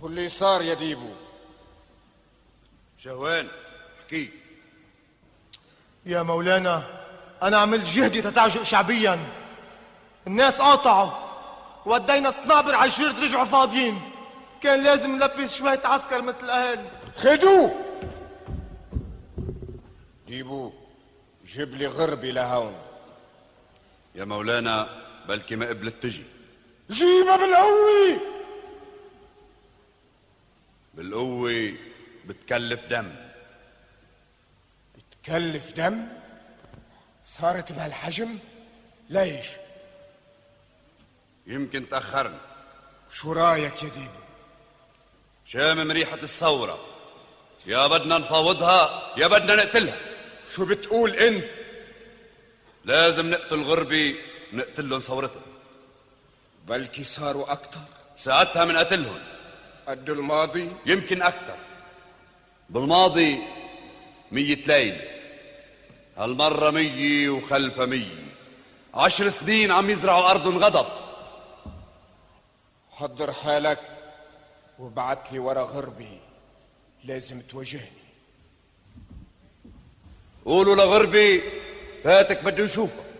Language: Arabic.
شو اللي صار يا ديبو؟ شهوان احكي. يا مولانا أنا عملت جهدي تتعجق شعبيا، الناس قاطعوا ودينا تنابر على الجرد رجعوا فاضيين، كان لازم نلبس شوية عسكر مثل الأهل. خدوه ديبو، جيب لي غربي لهون. يا مولانا بلكي ما قبلت تجي. جيبها بالقوة. بالقوة بتكلف دم. بتكلف دم؟ صارت بهالحجم؟ ليش؟ يمكن تأخرنا. شو رايك يا ديبو؟ شامم ريحة الثورة، يا بدنا نفاوضها يا بدنا نقتلها. شو بتقول انت؟ لازم نقتل غربي، نقتلهم ثورتهم. بلكي صاروا اكتر. ساعتها من قتلهم قد الماضي؟ يمكن اكتر. بالماضي 100 ليلة، هالمرة 100 وخلفها 100. 10 سنين عم يزرعوا أرضهم غضب. حضر حالك وبعت لي ورا غربي، لازم تواجهني. قولوا لغربي فاتك بده يشوفك.